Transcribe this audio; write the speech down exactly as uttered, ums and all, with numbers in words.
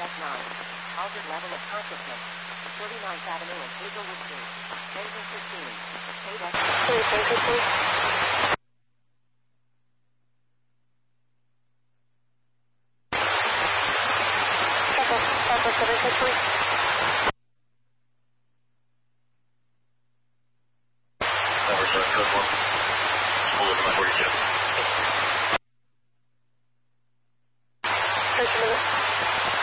S nine. Altered level of consciousness. forty-ninth Avenue and Hazelwood Street. Engine fifteen. Paid X. Please, please, please. Over, so code one. Full of my forty-two.